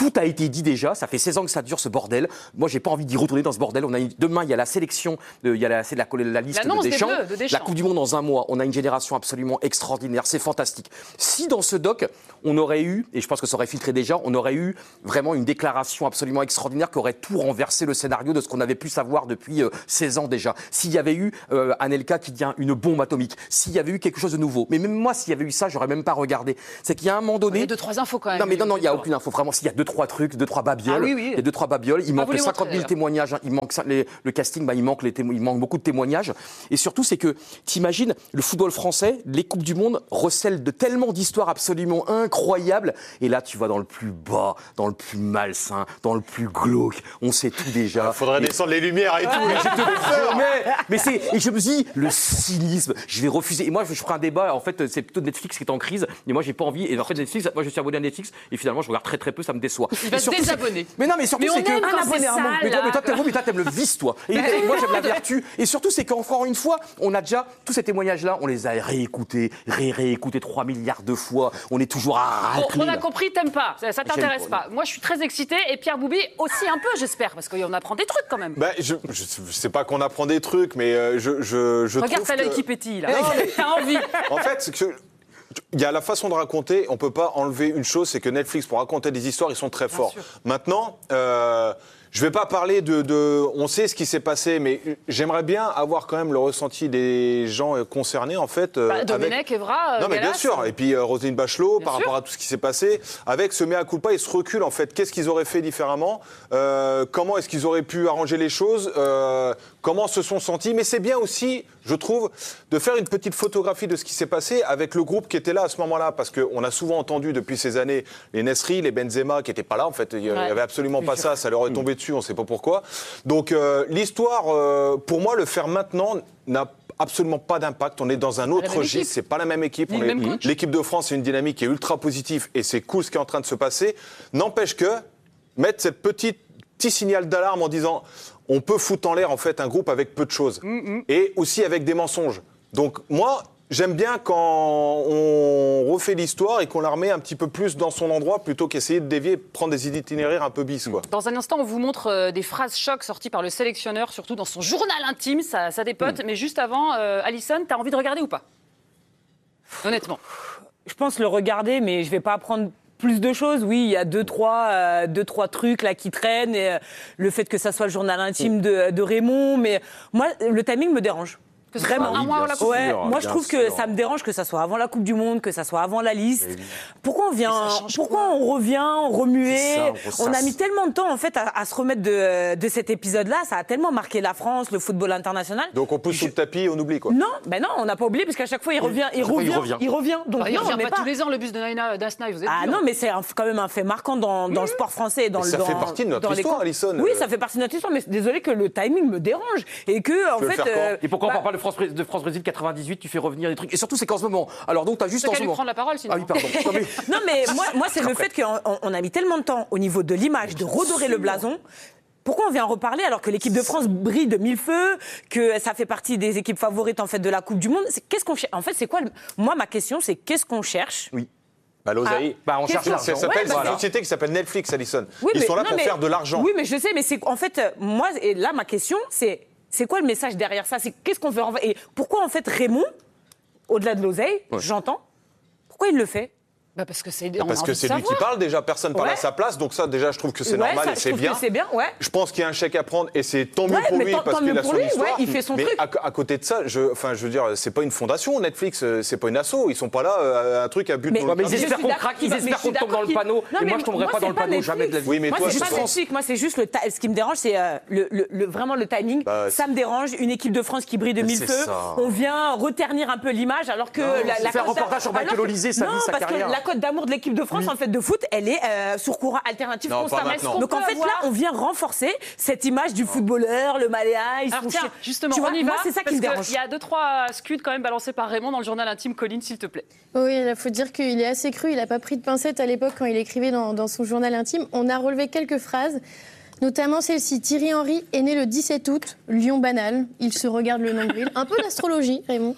tout a été dit déjà. Ça fait seize ans que ça dure ce bordel. Moi, j'ai pas envie d'y retourner dans ce bordel. On a une... Demain, il y a la sélection, de... il y a la, c'est la, la liste de Deschamps. Bleus, de Deschamps. La Coupe du Monde dans un mois. On a une génération absolument extraordinaire. C'est fantastique. Si dans ce doc, on aurait eu, et je pense que ça aurait filtré déjà, on aurait eu vraiment une déclaration absolument extraordinaire qui aurait tout renversé le scénario de ce qu'on avait pu savoir depuis euh, seize ans déjà. S'il y avait eu euh, Anelka qui dit une bombe atomique, s'il y avait eu quelque chose de nouveau. Mais même moi, s'il y avait eu ça, j'aurais même pas regardé. C'est qu'il y a un moment donné. Il y a deux, trois infos quand même. Non, mais non, non, il n'y a aucune info. Vraiment, s'il y a deux, trois trucs, deux, trois babioles. Ah, oui, oui. Il y a deux, trois babioles. Il Ah, manque les cinquante mille témoignages. Hein. Il manque ça, les, le casting, bah, il, manque les témo- il manque beaucoup de témoignages. Et surtout, c'est que, t'imagines, le football français, les Coupes du Monde recèlent de tellement d'histoires absolument incroyables. Et là, tu vas dans le plus bas, dans le plus malsain, dans le plus glauque. On sait tout déjà. Il faudrait et... descendre les lumières et tout. Mais je te promets. Mais c'est, et je me dis, le cynisme, je vais refuser. Et moi, je, je ferai un débat. En fait, c'est plutôt Netflix qui est en crise. Et moi, j'ai pas envie. Et en fait, Netflix, moi, je suis abonné à Netflix. Et finalement, je regarde très très peu, ça me déçoit. Il va se désabonner. Mais non, mais surtout, mais c'est que. Un abonné, hein, mais, toi, mais toi, t'aimes, mais toi, t'aimes le vice, toi. Et moi, j'aime la vertu. Et surtout, c'est qu'encore une fois, on a déjà tous ces témoignages-là, on les a réécoutés, ré-réécoutés trois milliards de fois. On est toujours à. Bon, on a compris, t'aimes pas. Ça, ça t'intéresse pas. Moi, je suis très excitée. Et Pierre Boubi aussi un peu, j'espère, parce qu'on apprend des trucs quand même. Ben, je, je, je sais pas qu'on apprend des trucs, mais euh, je, je, je Regarde, trouve ça que... l'équipe pétille, là. T'as envie. En fait, c'est que... Il y a la façon de raconter, on ne peut pas enlever une chose, c'est que Netflix, pour raconter des histoires, ils sont très forts. Maintenant, euh, je ne vais pas parler de, de... On sait ce qui s'est passé, mais j'aimerais bien avoir quand même le ressenti des gens concernés, en fait. Euh, bah, Domenech, avec... Evra, euh, Non, mais Gallas. bien sûr. Et puis euh, Roselyne Bachelot, bien par sûr. rapport à tout ce qui s'est passé, avec ce mea culpa et ce recul, en fait. Qu'est-ce qu'ils auraient fait différemment euh, Comment est-ce qu'ils auraient pu arranger les choses euh, Comment se sont sentis? Mais c'est bien aussi, je trouve, de faire une petite photographie de ce qui s'est passé avec le groupe qui était là à ce moment-là. Parce qu'on a souvent entendu depuis ces années les Nesri, les Benzema qui n'étaient pas là. En fait, il n'y ouais. avait absolument pas ça. Ça leur est tombé dessus, on ne sait pas pourquoi. Donc euh, l'histoire, euh, pour moi, le faire maintenant n'a absolument pas d'impact. On est dans un autre registre. C'est pas la même équipe. On est... L'équipe de France, c'est une dynamique qui est ultra positive et c'est cool ce qui est en train de se passer. N'empêche que mettre cette petite petit signal d'alarme en disant on peut foutre en l'air en fait un groupe avec peu de choses mm-hmm. et aussi avec des mensonges. Donc moi j'aime bien quand on refait l'histoire et qu'on la remet un petit peu plus dans son endroit plutôt qu'essayer de dévier, prendre des itinéraires un peu bis quoi. Dans un instant on vous montre euh, des phrases chocs sorties par le sélectionneur, surtout dans son journal intime, ça, ça dépote. Mm. Mais juste avant, euh, Alison, t'as envie de regarder ou pas? Honnêtement. Je pense le regarder, mais je vais pas apprendre plus de choses. Oui, il y a deux trois, euh, deux, trois trucs là qui traînent. Et, euh, le fait que ça soit le journal intime de, de Raymond. Mais moi, le timing me dérange. Que ce Vraiment. soit un mois avant la Coupe ouais, du Monde. Moi, je trouve que ça me dérange que ça soit avant la Coupe du Monde, que ça soit avant la liste. Oui. Pourquoi on vient, pourquoi on revient, on remuait ça, on, on a mis tellement de temps en fait à, à se remettre de, de cet épisode-là. Ça a tellement marqué la France, le football international. Donc on pousse je... sous le tapis et on oublie quoi. Non, ben non, on n'a pas oublié parce qu'à chaque fois il revient, il, revient, il revient, il revient. Donc bah, il non, revient mais pas, pas tous les ans le bus de Naina d'Asnaï. Vous êtes ah dur. non, mais c'est un, quand même un fait marquant dans, dans mmh. le sport français et dans et le. Ça dans, fait partie de notre dans histoire, Alison. Oui, ça fait partie de notre histoire, mais désolé que le timing me dérange et que en fait. Euh, et pourquoi bah, on parle de France de France Brésil quatre-vingt-dix-huit, tu fais revenir des trucs. Et surtout, c'est qu'en ce moment. Alors, donc, tu as juste en ce moment. prendre la parole, sinon. Ah oui, pardon. Non, mais, non, mais moi, moi c'est le fait qu'on on a mis tellement de temps au niveau de l'image, de redorer le blason. Pourquoi on vient en reparler alors que l'équipe de France brille de mille feux, que ça fait partie des équipes favorites en fait de la Coupe du Monde? C'est, qu'est-ce qu'on cherche? En fait, c'est quoi le... Moi, ma question, c'est qu'est-ce qu'on cherche? Oui. Bah, l'oseille. Ah, bah, on cherche l'argent. Ça s'appelle ouais, une bah, société qui s'appelle Netflix, Alison. Oui, Ils mais, sont là non, pour mais, faire de l'argent. Oui, mais je sais, mais c'est en fait, moi, et là, ma question, c'est c'est quoi le message derrière ça? C'est qu'est-ce qu'on veut renvoyer? Et pourquoi en fait Raymond, au-delà de l'oseille, ouais. j'entends, pourquoi il le fait? Bah parce que c'est bah parce que c'est lui qui parle déjà, personne parle ouais. à sa place, donc ça déjà je trouve que c'est ouais, normal ça, et c'est bien. c'est bien ouais. Je pense qu'il y a un chèque à prendre et c'est tant mieux ouais, pour lui tant, parce tant qu'il a son lui, histoire. Ouais, il fait son mais truc. À, à côté de ça, je, enfin je veux dire, c'est pas une fondation Netflix, c'est pas une asso, ils sont pas là euh, un truc à but. Mais, ouais, mais ils espèrent qu'on craque, ils espèrent qu'on tombe dans le panneau. Et moi je tomberai pas dans le panneau jamais de la vie. Oui, mais moi c'est pas Netflix, moi c'est juste le ce qui me dérange, c'est vraiment le timing. Ça me dérange, une équipe de France qui brille de mille feux. On vient reternir un peu l'image alors que la faire reportage sur Michael Olysée, sa vie, sa carrière. La cote d'amour de l'équipe de France en fait de foot, elle est euh, sur courant alternatif non, constamment. Donc en fait avoir... là, on vient renforcer cette image du footballeur, le maléa. Alors tiens, chi... justement, tu vois, on y moi, va. C'est ça qui me dérange. Il y a deux trois scuds quand même balancés par Raymond dans le journal intime. Colline, s'il te plaît. Oui, il faut dire qu'il est assez cru. Il n'a pas pris de pincettes à l'époque quand il écrivait dans, dans son journal intime. On a relevé quelques phrases. Notamment celle-ci, Thierry Henry est né le dix-sept août, lion banal, il se regarde le nombril. Un peu d'astrologie, Raymond.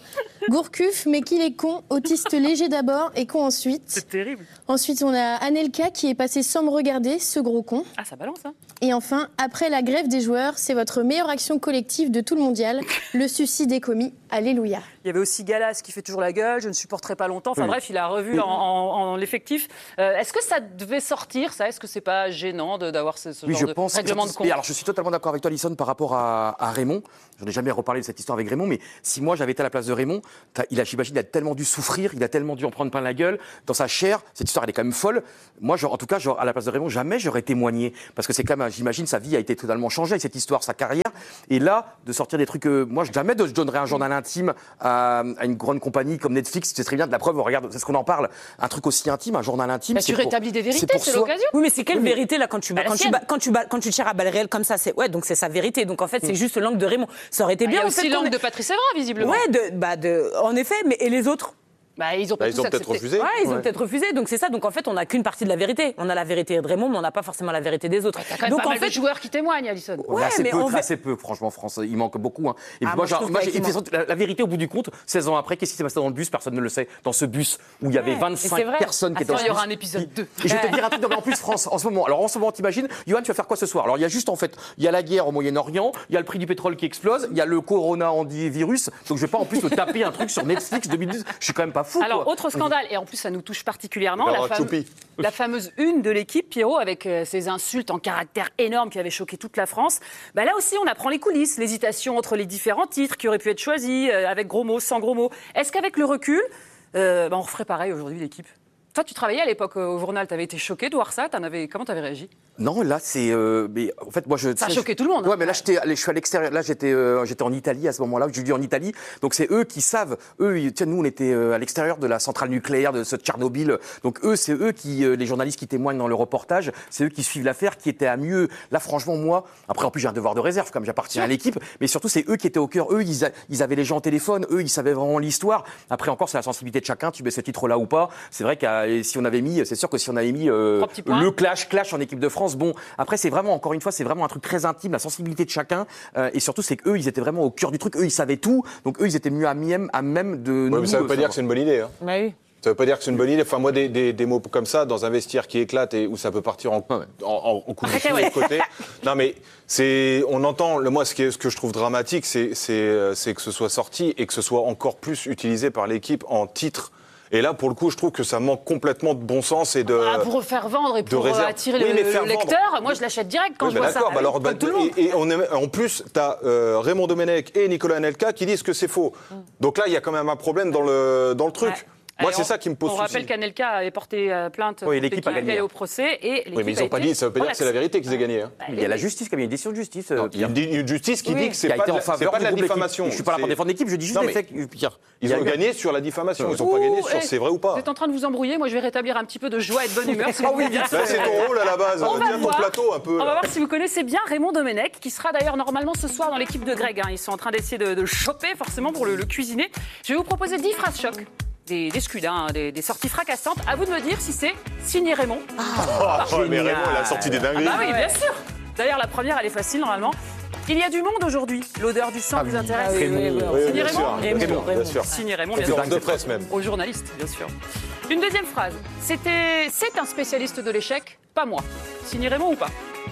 Gourcuff, mais qu'il est con, autiste léger d'abord et con ensuite. C'est terrible. Ensuite, on a Anelka qui est passé sans me regarder, ce gros con. Ah, ça balance, hein. Et enfin, après la grève des joueurs, c'est votre meilleure action collective de tout le mondial, le suicide est commis. Alléluia. Il y avait aussi Galas qui fait toujours la gueule, je ne supporterai pas longtemps. Enfin Oui. bref, il a revu Oui. en, en- en l'effectif. Euh, Est-ce que ça devait sortir, ça? Est-ce que c'est pas gênant de- d'avoir ce, ce Oui, genre je de pense. règlement de surtout- compte? et alors, je suis totalement d'accord avec toi, Alison, par rapport à, à Raymond. Je n'ai jamais reparlé de cette histoire avec Raymond, mais si moi j'avais été à la place de Raymond, t'as- il a, j'imagine, il a tellement dû souffrir, il a tellement dû en prendre plein la gueule dans sa chair. Cette histoire, elle est quand même folle. Moi, genre, en tout cas, genre, à la place de Raymond, jamais j'aurais témoigné, parce que c'est quand même, j'imagine, sa vie a été totalement changée avec cette histoire, sa carrière. Et là, de sortir des trucs, euh, moi, jamais je donnerais un journal intime à, à une grande compagnie comme Netflix. C'est très bien de la preuve. Regarde, c'est ce qu'on en parle. Un truc aussi intime, un journal intime. Bah, c'est tu pour- rétablis des vérités, pour c'est soi. l'occasion. Oui, mais c'est quelle Oui, mais- vérité là quand tu Bah, la quand tu, sienne. bats- quand tu bats- quand tu tires à balles réelles comme ça, c'est ouais, donc c'est sa vérité. Donc en fait, c'est juste l'angle de Raymond. Ça aurait été Ah, il y bien a en fait, aussi qu'on l'angle ait- de Patrice Evra, visiblement. Ouais, de, bah de, en effet, mais et les autres? Bah, ils ont Bah, pas ils tous ont peut-être accepté. refusé. Ouais, ils ont Ouais. peut-être refusé. Donc c'est ça. Donc en fait, on n'a qu'une partie de la vérité. On a la vérité de Raymond, mais on n'a pas forcément la vérité des autres. T'as quand même donc pas en mal fait, de joueurs qui témoignent, Alison. Ouais, Ouais, assez mais peu, on très veut- assez peu, franchement, France. Il manque beaucoup. Hein. Et Ah, moi, moi, je genre, trouve moi, pas j'ai- qu'il et puis, manque. la, la vérité, au bout du compte, seize ans après, qu'est-ce qui s'est passé dans le bus? Personne ne le sait. Dans ce bus où il y avait Ouais, et vingt-cinq c'est vrai. personnes qui Ah, étaient dans il ce y aura bus. un épisode deux. Et je vais te dire un truc, non, mais en plus, France, en ce moment. Alors, en ce moment, t'imagines, Johan, tu vas faire quoi ce soir? Alors, il y a juste, en fait, il y a la guerre au Moyen-Orient, il y a le prix du pétrole qui explose, il y a le corona antivirus. Donc, je vais pas en plus me taper un truc sur Netflix deux mille dix. Je suis quand même pas fou. Alors, quoi. autre scandale, et en plus ça nous touche particulièrement, la, Barbara fame- Choupi. la fameuse une de l'équipe, Pierrot, avec euh, ces insultes en caractère énorme qui avaient choqué toute la France. Bah, là aussi, on apprend les coulisses, l'hésitation entre les différents titres qui auraient pu être choisis, euh, avec gros mots, sans gros mots. Est-ce qu'avec le recul, euh, bah, on referait pareil aujourd'hui, l'équipe? Toi, tu travaillais à l'époque euh, au journal, tu avais été choqué de voir ça, t'en avais... comment tu avais réagi? Non, là, c'est. euh, mais en fait, moi, je. Ça a tu sais, choqué je- tout le monde, hein. Ouais, mais là, j'étais, allé- je suis à l'extérieur. Là, j'étais, euh, j'étais en Italie à ce moment-là. Je vis en Italie. Donc, c'est eux qui savent. Eux, ils- tiens, nous, on était euh, à l'extérieur de la centrale nucléaire de ce Tchernobyl. Donc, eux, c'est eux qui, euh, les journalistes qui témoignent dans le reportage, c'est eux qui suivent l'affaire, qui étaient à mieux. Là, franchement, moi, après, en plus, j'ai un devoir de réserve, comme j'appartiens à l'équipe. Mais surtout, c'est eux qui étaient au cœur. Eux, ils, a- ils avaient les gens au téléphone. Eux, ils savaient vraiment l'histoire. Après, encore, c'est la sensibilité de chacun. Tu mets ce titre-là ou pas. C'est vrai que si on avait mis, c'est sûr que si on avait mis euh, Trois petits points. le clash, clash en équipe de France, bon, après, c'est vraiment, encore une fois, c'est vraiment un truc très intime, la sensibilité de chacun. Euh, et surtout, c'est qu'eux, ils étaient vraiment au cœur du truc. Eux, ils savaient tout. Donc, eux, ils étaient mieux à même, à même de Ouais, nous. mais ça veut euh, pas dire que c'est une bonne idée. Hein. Bah oui. Ça veut pas dire que c'est une bonne idée. Enfin, moi, des, des, des mots comme ça, dans un vestiaire qui éclate et où ça peut partir en, en, en, en coup de Arrêtez, fou ouais. de côté. Non, mais c'est, on entend, le, moi, ce, qui est, ce que je trouve dramatique, c'est, c'est, c'est que ce soit sorti et que ce soit encore plus utilisé par l'équipe en titre. Et là, pour le coup, je trouve que ça manque complètement de bon sens et de. Ah, pour faire vendre et de pour euh, réserve. attirer Oui, le, mais le faire vendre. lecteur, moi je l'achète direct quand Oui, je bah vois ça. d'accord, bah alors, Comme bah, tout le monde. et, et on est- en plus, tu as Raymond Domenech et Nicolas Anelka qui disent que c'est faux. Donc là, il y a quand même un problème dans le, dans le truc. Ouais. Moi, Allez, c'est on- ça qui me pose On souci. rappelle qu'Anelka avait porté euh, plainte Oui, contre l'équipe a qui gagné. allait au procès et l'équipe Oui, mais ils a n'ont pas été dit, ça veut pas dire que c'est la vérité qu'ils aient gagné. hein. Il y a la justice, comme il y a une décision de justice. euh, Il y a une, une justice qui Oui. dit que c'est qui a pas, été de en la- c'est faveur pas de du la groupe d'équipe. diffamation. Et je suis pas là pour C'est- défendre l'équipe, je dis juste Non, les mais faits, Pierre. Ils Il y a ont eu- gagné sur la diffamation. Ils n'ont Ouh, pas gagné eh, sur c'est vrai ou pas. Vous êtes en train de vous embrouiller, moi je vais rétablir un petit peu de joie et de bonne humeur. si vous voulez bien. Là, c'est ton rôle à la base. On va Tiens ton voir. plateau un peu. On va là. voir si vous connaissez bien Raymond Domenech, qui sera d'ailleurs normalement ce soir dans l'équipe de Greg. hein. Ils sont en train d'essayer de, de le choper forcément pour le, le cuisiner. Je vais vous proposer dix phrases choc, des, des scuds, hein, des, des sorties fracassantes. À vous de me dire si c'est signé Raymond. Ah, ouais, mais Raymond, il a sorti des Ah dingueries. bah oui, bien sûr. D'ailleurs, la première, elle est facile normalement. Il y a du monde aujourd'hui. L'odeur du sang vous intéresse. Ah oui, oui, oui, oui. Oui, Signé bien sûr, Raymond bien sûr, bien sûr. Signé Raymond, bien sûr. Conférence de presse même. Aux journalistes, bien sûr. Une deuxième phrase. C'était, c'est un spécialiste de l'échec, pas moi. Signé Raymond ou pas?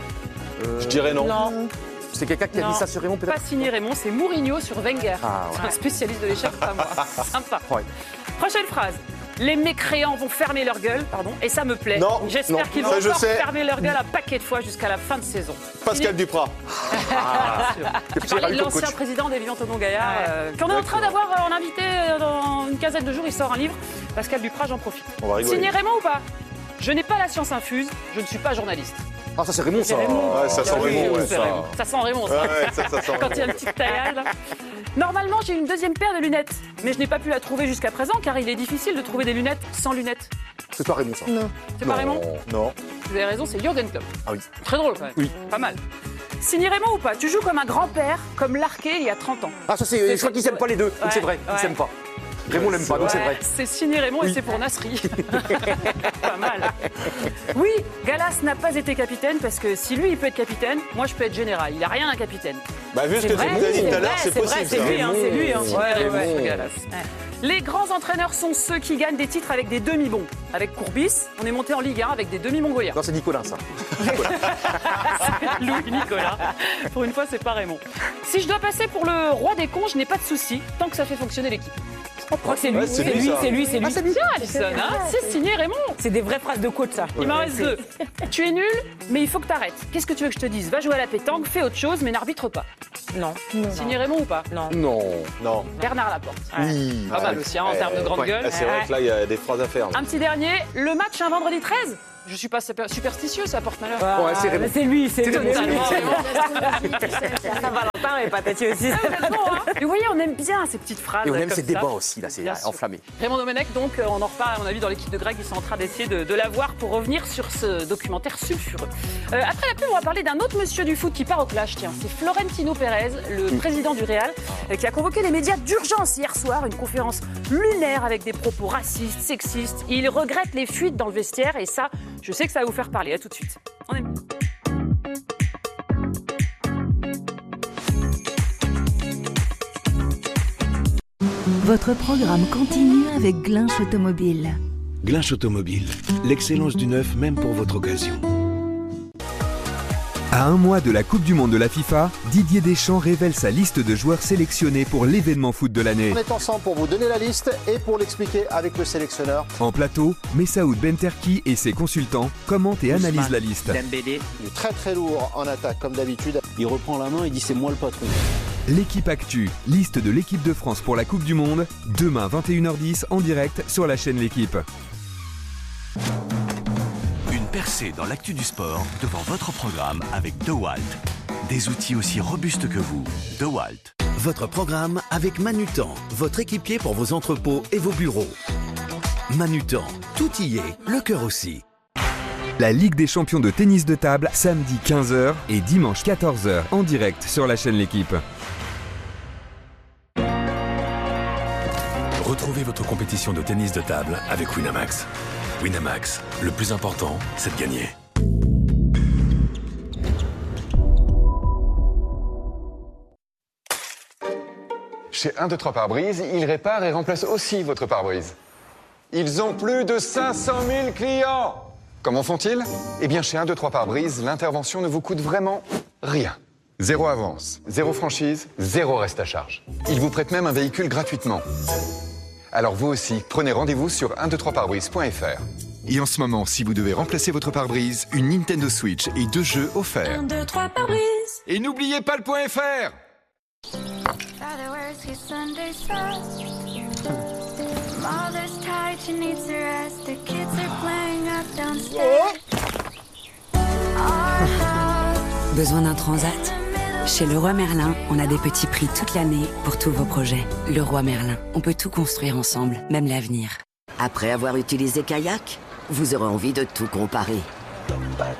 Je dirais non. Non. C'est quelqu'un qui a Non, dit ça sur Raymond, peut-être pas signé Raymond, c'est Mourinho sur Wenger. Ah, ouais. C'est un spécialiste de l'échec, pas moi. Sympa. Ouais. Prochaine phrase. Les mécréants vont fermer leur gueule, pardon, et ça me plaît. Non, non, J'espère qu'ils vont ça, je encore sais. fermer leur gueule un paquet de fois jusqu'à la fin de saison. Pascal Duprat. Je parlais de l'ancien président d'Évian Thonon Gaillard, euh, qu'on est en train d'avoir euh, en invité euh, dans une quinzaine de jours. Il sort un livre. Pascal Duprat, j'en profite. On va rigoler. Signé Raymond ou pas? Je n'ai pas la science infuse, je ne suis pas journaliste. Ah, ça, c'est Raymond, ça. Ouais, ça sent Oui, Raymond. oui, ouais, c'est ça. Raymond. Ça sent Raymond, ça. Ouais, ça, ça sent Quand il y a une Raymond. petite taillade. là. Normalement, j'ai une deuxième paire de lunettes, mais je n'ai pas pu la trouver jusqu'à présent car il est difficile de trouver des lunettes sans lunettes. C'est pas Raymond, ça. Non. C'est pas Raymond? Non. Vous avez raison, c'est Jürgen Klopp. Ah oui. Très drôle quand même. Oui. Pas mal. Signé Raymond ou pas? Tu joues comme un grand-père, comme Larquet il y a trente ans. Ah, ça, c'est. Je crois qu'ils s'aiment pas les deux. Donc, Ouais, c'est vrai, ils ouais. s'aiment pas. Raymond l'aime pas, donc c'est vrai. C'est signé Raymond et c'est pour Nasri. Pas mal. Oui, Gallas n'a pas été capitaine parce que si lui, il peut être capitaine, moi, je peux être général. Il n'a rien d'un capitaine. Bah, vu ce que tu as dit tout à l'heure, c'est possible. C'est lui, hein, c'est lui. Hein, Ouais, ouais, ouais. Gallas. Ouais. Les grands entraîneurs sont ceux qui gagnent des titres avec des demi-bons. Avec Courbis, on est monté en Ligue un avec des demi-mongoliens. Non, c'est Nicolas, ça. Louis Nicolas. Pour une fois, c'est pas Raymond. Si je dois passer pour le roi des cons, je n'ai pas de souci, tant que ça fait fonctionner l'équipe. Je crois que c'est lui, Ouais, c'est lui, c'est lui, c'est lui. Ah, c'est lui. Tiens, Alison, hein, c'est signé Raymond. C'est des vraies phrases de coach, ça. Il m'en reste deux. Tu es nul, mais il faut que tu arrêtes. Qu'est-ce que tu veux que je te dise? Va jouer à la pétanque, fais autre chose, mais n'arbitre pas. Non. Signé Raymond ou pas? Non. Non. Non. Bernard Laporte. Oui. Pas mal aussi, hein, en Ouais, termes de grande ouais. gueule. Ah, c'est vrai que là, il y a des phrases à faire. là. Un petit dernier, le match un vendredi treize. Je suis pas super- superstitieux, ça porte malheur. Ouais, c'est Raymond. Mais c'est lui, c'est lui. Totalement, Raymond. Saint-Valentin et patati aussi. Ah, honnêtement, hein. Et vous voyez, on aime bien ces petites phrases. Et on aime comme ces ça. débats aussi, là, c'est Bien sûr. enflammé. Raymond Domenech, donc, euh, on en reparle, à mon avis, dans l'équipe de Greg. Ils sont en train d'essayer de, de la voir pour revenir sur ce documentaire sulfureux. Euh, après la pub, on va parler d'un autre monsieur du foot qui part au clash. Tiens, c'est Florentino Pérez, le président du Real, euh, qui a convoqué les médias d'urgence hier soir. Une conférence lunaire avec des propos racistes, sexistes. Il regrette les fuites dans le vestiaire et ça, je sais que ça va vous faire parler. À tout de suite. On est... Votre programme continue avec Glinch Automobile. Glinch Automobile, l'excellence du neuf même pour votre occasion. À un mois de la Coupe du Monde de la FIFA, Didier Deschamps révèle sa liste de joueurs sélectionnés pour l'événement foot de l'année. On est ensemble pour vous donner la liste et pour l'expliquer avec le sélectionneur. En plateau, Messaoud Benterki et ses consultants commentent et analysent la liste. Dembélé. Il est très très lourd en attaque comme d'habitude. Il reprend la main et dit c'est moi le patron. L'équipe Actu, liste de l'équipe de France pour la Coupe du Monde, demain vingt et une heures dix en direct sur la chaîne L'équipe. Une percée dans l'actu du sport devant votre programme avec DeWalt. Des outils aussi robustes que vous. DeWalt. Votre programme avec Manutan, votre équipier pour vos entrepôts et vos bureaux. Manutan, tout y est, le cœur aussi. La Ligue des champions de tennis de table, samedi quinze heures et dimanche quatorze heures en direct sur la chaîne L'équipe. Retrouvez votre compétition de tennis de table avec Winamax. Winamax, le plus important, c'est de gagner. Chez un, deux, trois pare-brise, ils réparent et remplacent aussi votre pare-brise. Ils ont plus de cinq cent mille clients. Comment font-ils? Eh bien, chez un, deux, trois pare-brise, l'intervention ne vous coûte vraiment rien. Zéro avance, zéro franchise, zéro reste à charge. Ils vous prêtent même un véhicule gratuitement. Alors vous aussi, prenez rendez-vous sur un deux trois pare-brise point f r. Et en ce moment, si vous devez remplacer votre pare-brise, une Nintendo Switch et deux jeux offerts. un, deux, trois pare-brise. Et n'oubliez pas le point F R. Besoin d'un transat? Chez Leroy Merlin, on a des petits prix toute l'année pour tous vos projets. Leroy Merlin, on peut tout construire ensemble, même l'avenir. Après avoir utilisé Kayak, vous aurez envie de tout comparer.